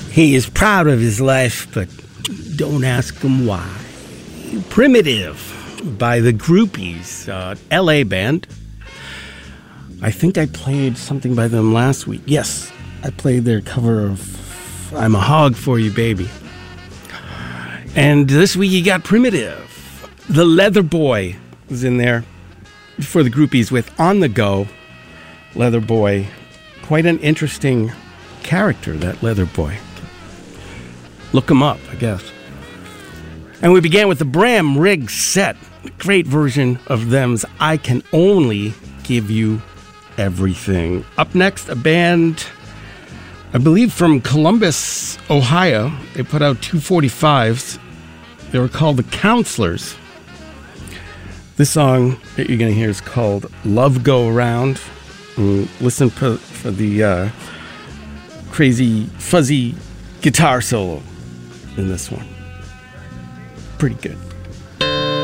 He is proud of his life, but don't ask him why. Primitive by the Groupies, LA band. I think I played something by them last week. Yes, I played their cover of I'm a Hog for You, Baby. And this week you got Primitive. The Leather Boy was in there for the Groupies with On the Go. Leather Boy, quite an interesting character, that Leather Boy. Look him up, I guess. And we began with the Bram Riggs Set, a great version of them's I Can Only Give You Everything. Up next, a band, I believe from Columbus, Ohio. They put out 245s. They were called The Counselors. This song that you're going to hear is called Love Go Around. Listen for the crazy, fuzzy guitar solo in this one. Pretty good.